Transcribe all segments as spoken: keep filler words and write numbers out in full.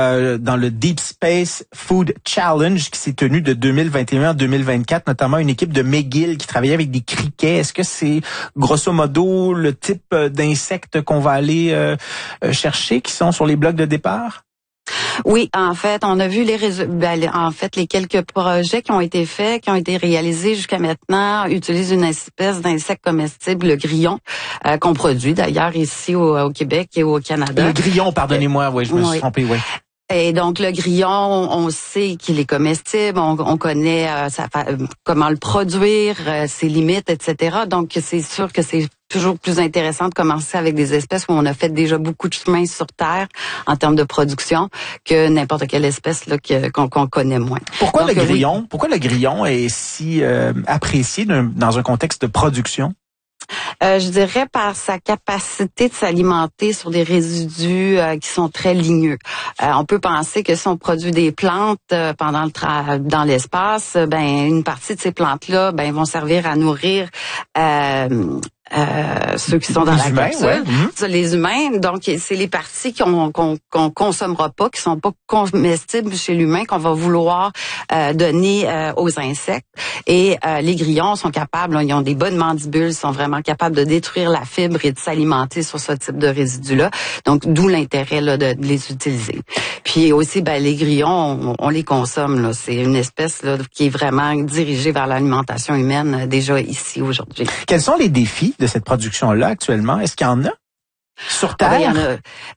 Euh, dans le Deep Space Food Challenge qui s'est tenu de deux mille vingt et un à deux mille vingt-quatre, notamment une équipe de McGill qui travaillait avec des criquets. Est-ce que c'est grosso modo le type d'insectes qu'on va aller euh, chercher qui sont sur les blocs de départ? Oui, en fait, on a vu les résultats. En fait, les quelques projets qui ont été faits, qui ont été réalisés jusqu'à maintenant, utilisent une espèce d'insecte comestible, le grillon, euh, qu'on produit d'ailleurs ici au, au Québec et au Canada. Le grillon, pardonnez-moi, oui, je me oui. suis trompé, oui. Et donc le grillon, on sait qu'il est comestible, on, on connaît euh, sa, euh, comment le produire, euh, ses limites, et cetera. Donc c'est sûr que c'est toujours plus intéressant de commencer avec des espèces où on a fait déjà beaucoup de chemin sur Terre en termes de production que n'importe quelle espèce là que, qu'on, qu'on connaît moins. Pourquoi donc, le grillon oui. Pourquoi le grillon est si euh, apprécié d'un, dans un contexte de production? Euh, je dirais par sa capacité de s'alimenter sur des résidus euh, qui sont très ligneux. Euh, on peut penser que si on produit des plantes euh, pendant le tra- dans l'espace, euh, ben une partie de ces plantes-là, ben vont servir à nourrir euh, Euh, ceux qui sont dans les la humains, capsule, ouais. mm-hmm. les humains. Donc, c'est les parties qu'on qu'on qu'on consommera pas, qui sont pas comestibles chez l'humain, qu'on va vouloir euh, donner euh, aux insectes. Et euh, les grillons sont capables, là, ils ont des bonnes mandibules, sont vraiment capables de détruire la fibre et de s'alimenter sur ce type de résidus-là. Donc, d'où l'intérêt là de, de les utiliser. Puis aussi, ben les grillons, on, on les consomme. Là, c'est une espèce là qui est vraiment dirigée vers l'alimentation humaine euh, déjà ici aujourd'hui. Quels sont les défis de cette production-là actuellement? Est-ce qu'il y en a sur Terre? Ah ben, il y en a.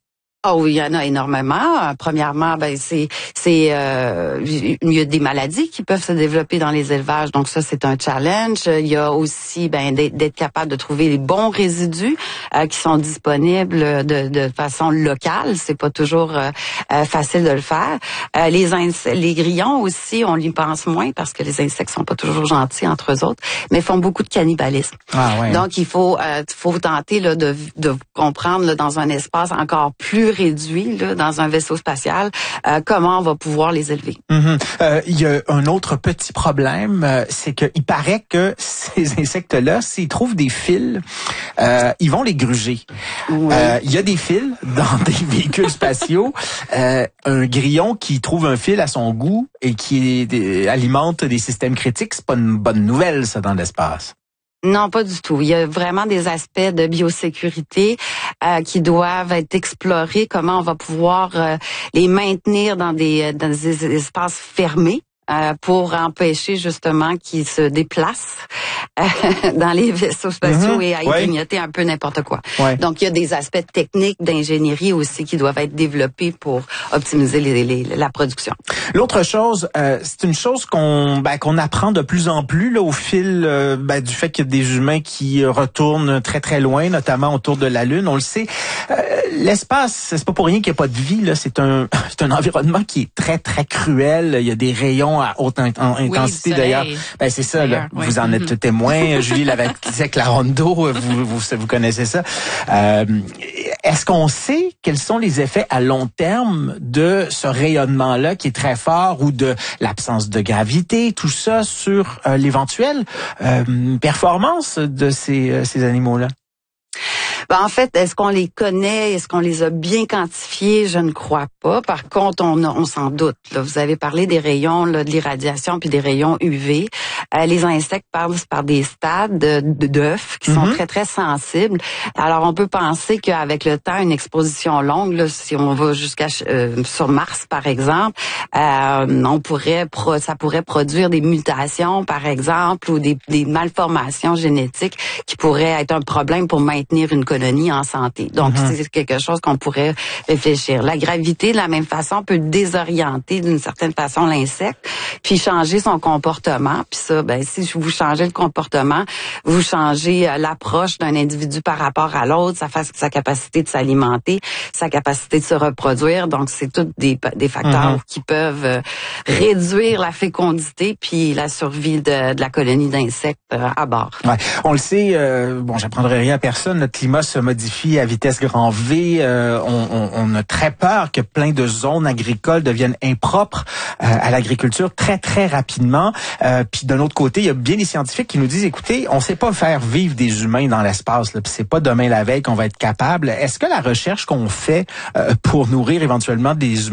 Oh oui, il y en a énormément. Premièrement, ben c'est c'est euh, il y a des maladies qui peuvent se développer dans les élevages, donc ça c'est un challenge. Il y a aussi ben d'être, d'être capable de trouver les bons résidus euh, qui sont disponibles de, de façon locale. C'est pas toujours euh, facile de le faire. Euh, les insectes, les grillons aussi, on y pense moins parce que les insectes sont pas toujours gentils entre eux autres, mais font beaucoup de cannibalisme. Ah, ouais. Donc il faut euh, faut tenter là de de comprendre là, dans un espace encore plus réduit là, dans un vaisseau spatial, euh, comment on va pouvoir les élever. Mm-hmm. Euh, il y a un autre petit problème, euh, c'est qu'il paraît que ces insectes-là, s'ils trouvent des fils, euh, ils vont les gruger. Oui. Euh, il y a des fils dans des véhicules spatiaux. Euh, un grillon qui trouve un fil à son goût et qui est, des, alimente des systèmes critiques, c'est pas une bonne nouvelle, ça, dans l'espace. Non, pas du tout. Il y a vraiment des aspects de biosécurité euh, qui doivent être explorés. Comment on va pouvoir euh, les maintenir dans des, dans des espaces fermés euh, pour empêcher justement qu'ils se déplacent euh, dans les vaisseaux spatiaux mm-hmm. et à y ouais. grignoter un peu n'importe quoi. Ouais. Donc, il y a des aspects techniques d'ingénierie aussi qui doivent être développés pour optimiser les, les, la production. L'autre chose, euh, c'est une chose qu'on ben, qu'on apprend de plus en plus là, au fil euh, ben, du fait qu'il y a des humains qui retournent très très loin, notamment autour de la Lune. On le sait, euh, l'espace, c'est pas pour rien qu'il n'y a pas de vie. Là, c'est un c'est un environnement qui est très très cruel. Il y a des rayons à haute in- intensité oui, d'ailleurs. Ben c'est ça. Là, oui. Vous en êtes mm-hmm. témoin. Julie Lavec-Larondo, vous, vous vous connaissez ça. Euh, est-ce qu'on sait quels sont les effets à long terme de ce rayonnement-là qui est très fort ou de l'absence de gravité, tout ça sur euh, l'éventuelle euh, performance de ces, euh, ces animaux-là? Ben, en fait, est-ce qu'on les connaît? Est-ce qu'on les a bien quantifiés? Je ne crois pas. Par contre, on, on s'en doute. Là. Vous avez parlé des rayons, là, de l'irradiation puis des rayons U V. Euh, les insectes passent par des stades de, de, d'œufs qui mm-hmm. sont très, très sensibles. Alors, on peut penser qu'avec le temps, une exposition longue, là, si on va jusqu'à euh, sur Mars, par exemple, euh, on pourrait pro, ça pourrait produire des mutations, par exemple, ou des, des malformations génétiques qui pourraient être un problème pour maintenir une colonie en santé. Donc, mm-hmm. c'est quelque chose qu'on pourrait réfléchir. La gravité, de la même façon, peut désorienter d'une certaine façon l'insecte, puis changer son comportement. Puis ça, ben si vous changez le comportement, vous changez euh, l'approche d'un individu par rapport à l'autre, sa, sa capacité de s'alimenter, sa capacité de se reproduire. Donc, c'est tous des, des facteurs mm-hmm. qui peuvent euh, réduire la fécondité puis la survie de, de la colonie d'insectes euh, à bord. Ouais. On le sait, euh, bon, j'apprendrai rien à personne, notre climat se modifie à vitesse grand V. Euh, on, on, on a très peur que plein de zones agricoles deviennent impropres euh, à l'agriculture très, très rapidement. Euh, puis d'un autre côté, il y a bien des scientifiques qui nous disent, écoutez, on ne sait pas faire vivre des humains dans l'espace, là, puis c'est pas demain la veille qu'on va être capable. Est-ce que la recherche qu'on fait euh, pour nourrir éventuellement des humains